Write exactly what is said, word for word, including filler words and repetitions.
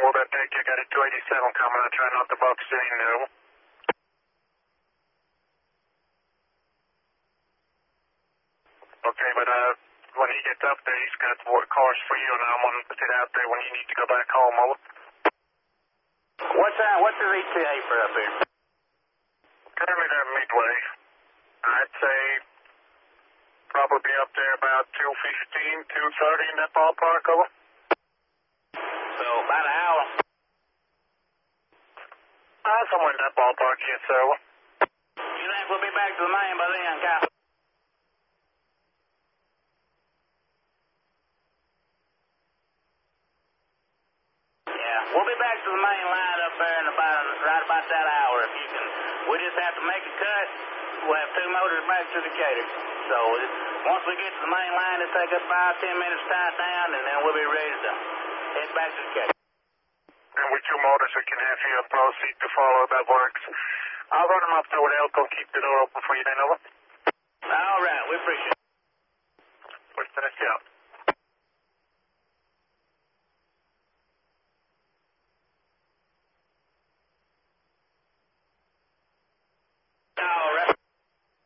will that take you? Got a two eighty-seven coming. I'll try not to box you in now. Okay, but uh, when he gets up there, he's got cars for you, and I'm going to sit out there when you need to go back home, over. What's that? What's the E T A for up here? Currently there midway. I'd say probably up there about two fifteen, two thirty in that ballpark, over. So about an hour? Uh, somewhere in that ballpark, yes, sir, over. You think we'll be back to the main by then, Kyle? We'll be back to the main line up there in about right about that hour. If you can, we just have to make a cut. We'll have two motors back to Decatur. So it, once we get to the main line, it'll take us five, ten minutes to tie it down, and then we'll be ready to head back to Decatur. And with two motors, we can have you a proceed to follow. That works. I'll run them up there with Elko. Keep the door open for you then, over. All right, we appreciate it.